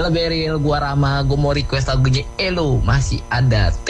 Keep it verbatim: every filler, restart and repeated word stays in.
Halo Beril, gua Rama, gua mau request lagunya Elo, masih ada T